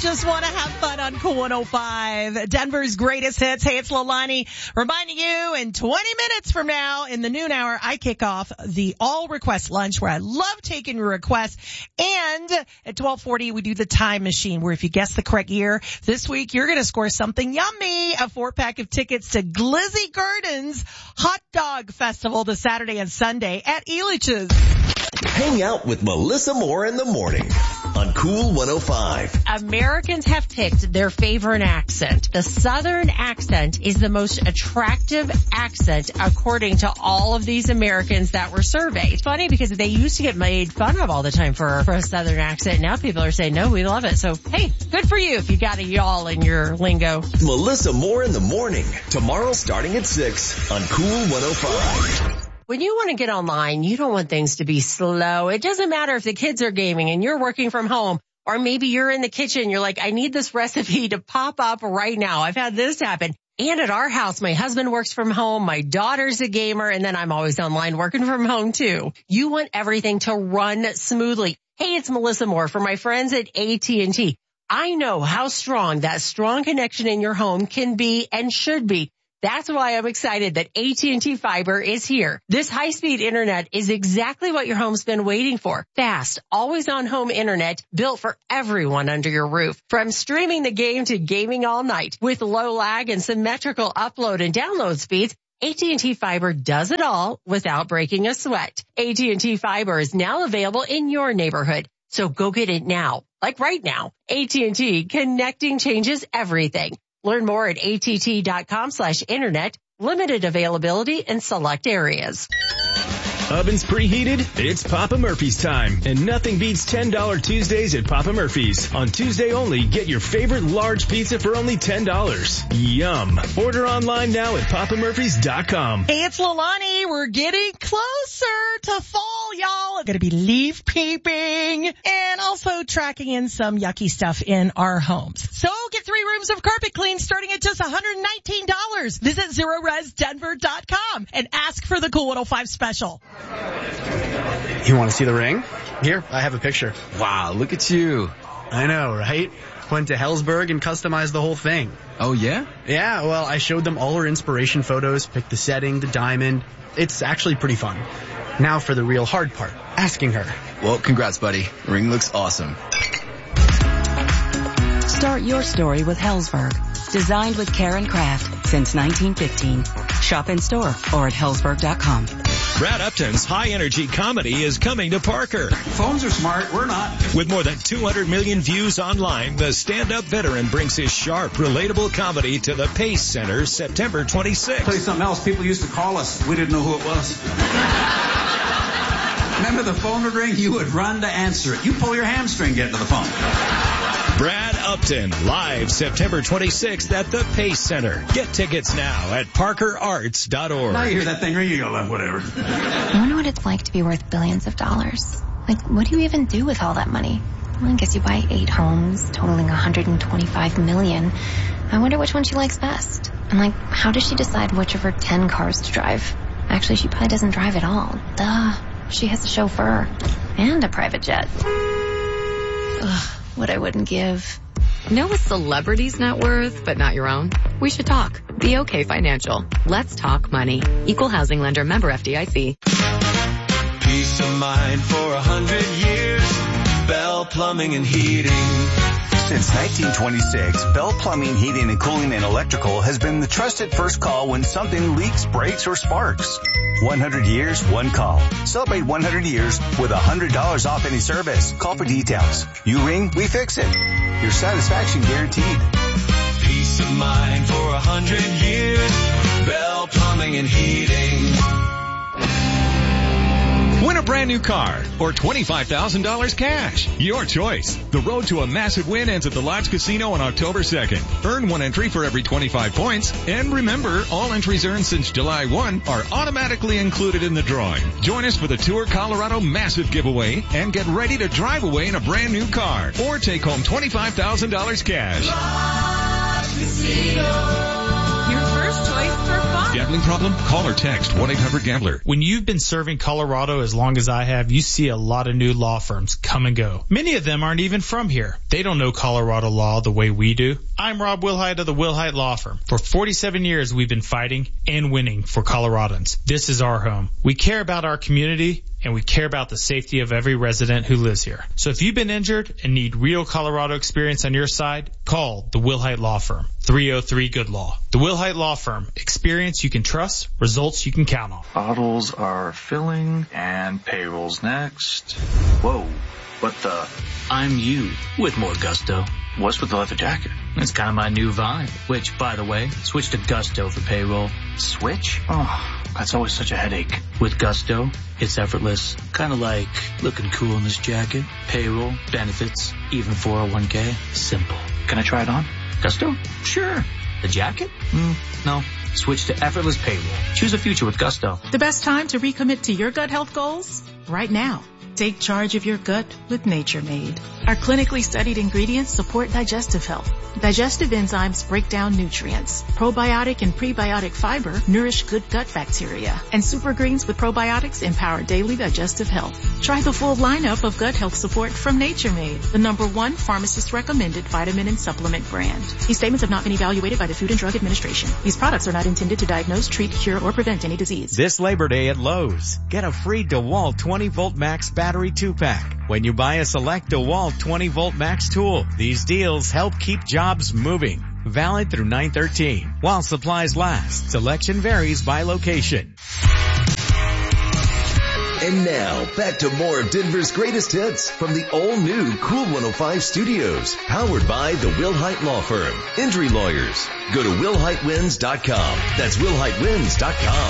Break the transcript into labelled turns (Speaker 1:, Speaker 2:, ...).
Speaker 1: just want to have fun on Cool 105. Denver's greatest hits. Hey, it's Leilani reminding you in 20 minutes from now in the noon hour, I kick off the all request lunch where I love taking your requests. And at 12:40, we do the time machine where if you guess the correct year this week, you're going to score something yummy. A 4-pack of tickets to Glizzy Gardens Hot Dog Festival this Saturday and Sunday at Elitch's.
Speaker 2: Hang out with Melissa Moore in the morning on Cool 105.
Speaker 3: Americans have picked their favorite accent. The Southern accent is the most attractive accent according to all of these Americans that were surveyed. It's funny because they used to get made fun of all the time for a Southern accent. Now people are saying, no, we love it. So, hey, good for you if you got a y'all in your lingo.
Speaker 2: Melissa Moore in the morning. Tomorrow starting at 6 on Cool 105.
Speaker 3: When you want to get online, you don't want things to be slow. It doesn't matter if the kids are gaming and you're working from home, or maybe you're in the kitchen. You're like, I need this recipe to pop up right now. I've had this happen. And at our house, my husband works from home. My daughter's a gamer, and then I'm always online working from home too. You want everything to run smoothly. Hey, it's Melissa Moore for my friends at AT&T. I know how strong that strong connection in your home can be and should be. That's why I'm excited that AT&T Fiber is here. This high-speed internet is exactly what your home's been waiting for. Fast, always-on home internet built for everyone under your roof. From streaming the game to gaming all night. With low lag and symmetrical upload and download speeds, AT&T Fiber does it all without breaking a sweat. AT&T Fiber is now available in your neighborhood. So go get it now. Like right now. AT&T, connecting changes everything. Learn more at att.com/internet. Limited availability in select areas.
Speaker 4: Ovens preheated? It's Papa Murphy's time. And nothing beats $10 Tuesdays at Papa Murphy's. On Tuesday only, get your favorite large pizza for only $10. Yum. Order online now at papamurphys.com.
Speaker 1: Hey, it's Leilani. We're getting closer to fall, y'all. It's going to be leaf peeping and also tracking in some yucky stuff in our homes. So get 3 rooms of carpet clean starting at just $119. Visit ZeroResDenver.com and ask for the Cool 105 special.
Speaker 5: You want to see the ring? Here, I have a picture.
Speaker 6: Wow, look at you.
Speaker 5: I know, right? Went to Helzberg and customized the whole thing.
Speaker 6: Oh, yeah?
Speaker 5: Yeah, well, I showed them all our inspiration photos, picked the setting, the diamond. It's actually pretty fun. Now for the real hard part, asking her.
Speaker 6: Well, congrats, buddy. Ring looks awesome.
Speaker 7: Start your story with Helzberg. Designed with care and craft since 1915. Shop in store or at Helzberg.com.
Speaker 8: Brad Upton's high-energy comedy is coming to Parker.
Speaker 9: Phones are smart, we're not.
Speaker 8: With more than 200 million views online, the stand-up veteran brings his sharp, relatable comedy to the Pace Center September 26th.
Speaker 9: I'll tell you something else. People used to call us. We didn't know who it was. Remember the phone would ring? You would run to answer it. You pull your hamstring getting to the phone.
Speaker 8: Brad Upton, live September 26th at the Pace Center. Get tickets now at parkerarts.org.
Speaker 9: Now you hear that thing ring, you go, whatever.
Speaker 10: I wonder what it's like to be worth billions of dollars. Like, what do you even do with all that money? Well, I guess you buy 8 homes, totaling $125 million. I wonder which one she likes best. And like, how does she decide which of her 10 cars to drive? Actually, she probably doesn't drive at all. Duh. She has a chauffeur. And a private jet. Ugh. What I wouldn't give.
Speaker 11: Know a celebrity's net worth, but not your own? We should talk. Be okay financial. Let's talk money. Equal housing lender, member FDIC.
Speaker 12: Peace of mind for 100 years. Bell Plumbing and Heating.
Speaker 13: Since 1926, Bell Plumbing, Heating, and Cooling and Electrical has been the trusted first call when something leaks, breaks, or sparks. 100 years, one call. Celebrate 100 years with $100 off any service. Call for details. You ring, we fix it. Your satisfaction guaranteed.
Speaker 12: Peace of mind for 100 years. Bell Plumbing and Heating.
Speaker 8: Win a brand new car or $25,000 cash. Your choice. The road to a massive win ends at the Lodge Casino on October 2nd. Earn 1 entry for every 25 points. And remember, all entries earned since July 1 are automatically included in the drawing. Join us for the Tour Colorado massive giveaway and get ready to drive away in a brand new car or take home $25,000 cash.
Speaker 12: Lodge Casino.
Speaker 3: Your first choice for fun.
Speaker 8: Gambling problem? Call or text 1-800-GAMBLER.
Speaker 14: When you've been serving Colorado as long as I have, you see a lot of new law firms come and go. Many of them aren't even from here. They don't know Colorado law the way we do. I'm Rob Wilhite of the Wilhite Law Firm. For 47 years, we've been fighting and winning for Coloradans. This is our home. We care about our community, and we care about the safety of every resident who lives here. So if you've been injured and need real Colorado experience on your side, call the Wilhite Law Firm, 303-GOOD-LAW. The Wilhite Law Firm, experience you can trust, results you can count on.
Speaker 15: Bottles are filling and payrolls next. Whoa, what the?
Speaker 16: I'm you with more gusto.
Speaker 15: What's with the leather jacket?
Speaker 16: It's kind of my new vibe, which, by the way, switch to Gusto for payroll.
Speaker 15: Switch? Oh, that's always such a headache.
Speaker 16: With Gusto, it's effortless. Kind of like looking cool in this jacket. Payroll, benefits, even 401k. Simple.
Speaker 15: Can I try it on?
Speaker 16: Gusto? Sure. The jacket? No. Switch to effortless payroll. Choose a future with Gusto.
Speaker 17: The best time to recommit to your gut health goals? Right now. Take charge of your gut with Nature Made. Our clinically studied ingredients support digestive health. Digestive enzymes break down nutrients. Probiotic and prebiotic fiber nourish good gut bacteria. And super greens with probiotics empower daily digestive health. Try the full lineup of gut health support from Nature Made, the #1 pharmacist recommended vitamin and supplement brand. These statements have not been evaluated by the Food and Drug Administration. These products are not intended to diagnose, treat, cure, or prevent any disease.
Speaker 18: This Labor Day at Lowe's, get a free DeWalt 20-volt max battery 2-pack when you buy a select DeWalt 20-volt max tool. These deals help keep jobs moving. Valid through 9/13. While supplies last. Selection varies by location.
Speaker 2: And now, back to more of Denver's greatest hits from the all-new Cool 105 studios. Powered by the Wilhite Law Firm. Injury lawyers. Go to WilhiteWins.com. That's WilhiteWins.com.